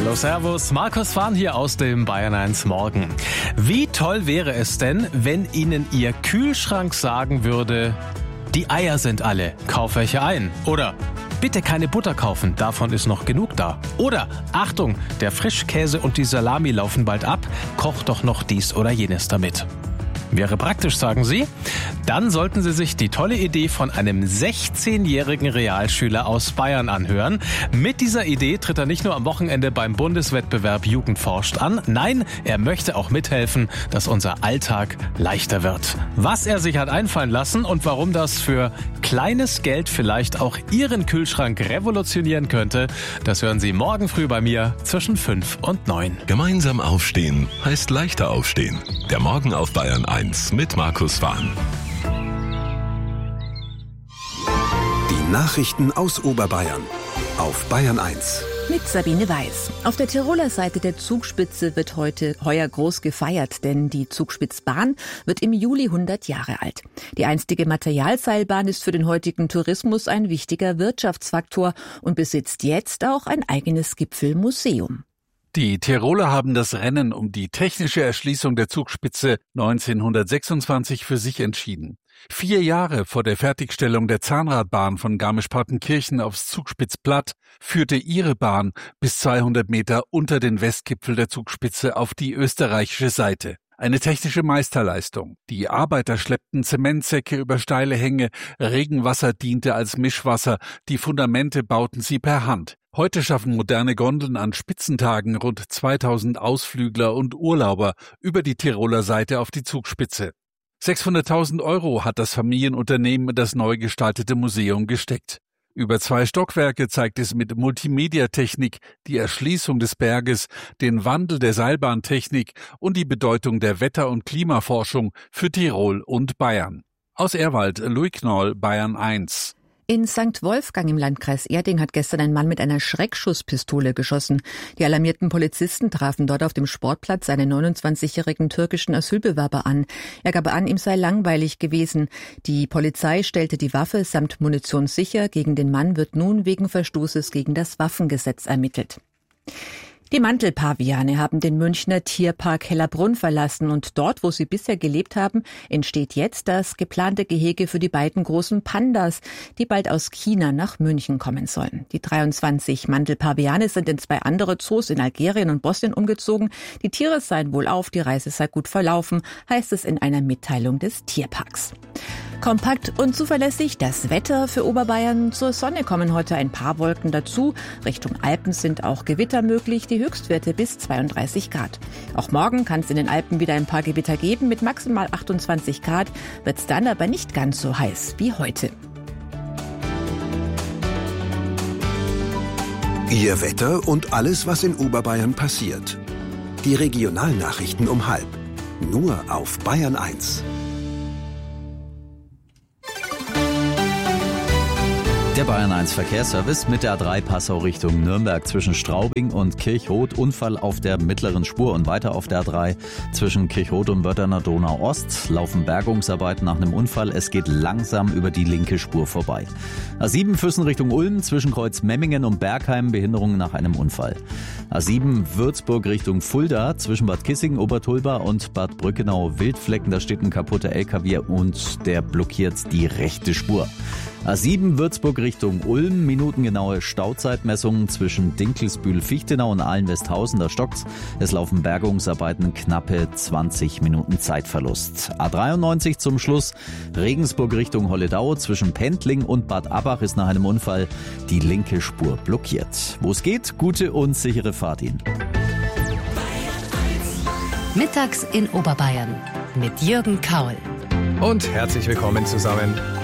Hallo, servus, Markus Fahn hier aus dem Bayern 1 Morgen. Wie toll wäre es denn, wenn Ihnen Ihr Kühlschrank sagen würde, die Eier sind alle, kauf welche ein. Oder bitte keine Butter kaufen, davon ist noch genug da. Oder Achtung, der Frischkäse und die Salami laufen bald ab, koch doch noch dies oder jenes damit. Wäre praktisch, sagen Sie? Dann sollten Sie sich die tolle Idee von einem 16-jährigen Realschüler aus Bayern anhören. Mit dieser Idee tritt er nicht nur am Wochenende beim Bundeswettbewerb Jugend forscht an, nein, er möchte auch mithelfen, dass unser Alltag leichter wird. Was er sich hat einfallen lassen und warum das für kleines Geld vielleicht auch Ihren Kühlschrank revolutionieren könnte, das hören Sie morgen früh bei mir zwischen 5 und 9. Gemeinsam aufstehen heißt leichter aufstehen. Der Morgen auf Bayern 1 mit Markus Fahn. Die Nachrichten aus Oberbayern auf Bayern 1. Mit Sabine Weiß. Auf der Tiroler Seite der Zugspitze wird heuer groß gefeiert, denn die Zugspitzbahn wird im Juli 100 Jahre alt. Die einstige Materialseilbahn ist für den heutigen Tourismus ein wichtiger Wirtschaftsfaktor und besitzt jetzt auch ein eigenes Gipfelmuseum. Die Tiroler haben das Rennen um die technische Erschließung der Zugspitze 1926 für sich entschieden. 4 Jahre vor der Fertigstellung der Zahnradbahn von Garmisch-Partenkirchen aufs Zugspitzplatt führte ihre Bahn bis 200 Meter unter den Westgipfel der Zugspitze auf die österreichische Seite. Eine technische Meisterleistung. Die Arbeiter schleppten Zementsäcke über steile Hänge, Regenwasser diente als Mischwasser, die Fundamente bauten sie per Hand. Heute schaffen moderne Gondeln an Spitzentagen rund 2000 Ausflügler und Urlauber über die Tiroler Seite auf die Zugspitze. 600.000 € hat das Familienunternehmen in das neu gestaltete Museum gesteckt. Über 2 Stockwerke zeigt es mit Multimediatechnik die Erschließung des Berges, den Wandel der Seilbahntechnik und die Bedeutung der Wetter- und Klimaforschung für Tirol und Bayern. Aus Ehrwald, Louis Knoll, Bayern 1. In St. Wolfgang im Landkreis Erding hat gestern ein Mann mit einer Schreckschusspistole geschossen. Die alarmierten Polizisten trafen dort auf dem Sportplatz einen 29-jährigen türkischen Asylbewerber an. Er gab an, ihm sei langweilig gewesen. Die Polizei stellte die Waffe samt Munition sicher. Gegen den Mann wird nun wegen Verstoßes gegen das Waffengesetz ermittelt. Die Mantelpaviane haben den Münchner Tierpark Hellerbrunn verlassen und dort, wo sie bisher gelebt haben, entsteht jetzt das geplante Gehege für die beiden großen Pandas, die bald aus China nach München kommen sollen. Die 23 Mantelpaviane sind in 2 andere Zoos in Algerien und Bosnien umgezogen. Die Tiere seien wohlauf, die Reise sei gut verlaufen, heißt es in einer Mitteilung des Tierparks. Kompakt und zuverlässig das Wetter für Oberbayern. Zur Sonne kommen heute ein paar Wolken dazu. Richtung Alpen sind auch Gewitter möglich, die Höchstwerte bis 32 Grad. Auch morgen kann es in den Alpen wieder ein paar Gewitter geben. Mit maximal 28 Grad wird es dann aber nicht ganz so heiß wie heute. Ihr Wetter und alles, was in Oberbayern passiert. Die Regionalnachrichten um 12:30. Nur auf Bayern 1. Der Bayern 1 Verkehrsservice mit der A3 Passau Richtung Nürnberg zwischen Straubing und Kirchroth. Unfall auf der mittleren Spur und weiter auf der A3 zwischen Kirchroth und Wörthener Donau Ost laufen Bergungsarbeiten nach einem Unfall. Es geht langsam über die linke Spur vorbei. A7 Füssen Richtung Ulm zwischen Kreuz Memmingen und Bergheim Behinderungen nach einem Unfall. A7 Würzburg Richtung Fulda zwischen Bad Kissingen, Obertulba und Bad Brückenau Wildflecken. Da steht ein kaputter LKW und der blockiert die rechte Spur. A7 Würzburg Richtung Ulm, minutengenaue Stauzeitmessungen zwischen Dinkelsbühl-Fichtenau und Ahlen-Westhausen, da stockt's. Es laufen Bergungsarbeiten, knappe 20 Minuten Zeitverlust. A93 zum Schluss, Regensburg Richtung Holledau, zwischen Pendling und Bad Abbach ist nach einem Unfall die linke Spur blockiert. Wo es geht, gute und sichere Fahrt Ihnen. Mittags in Oberbayern mit Jürgen Kaul. Und herzlich willkommen zusammen.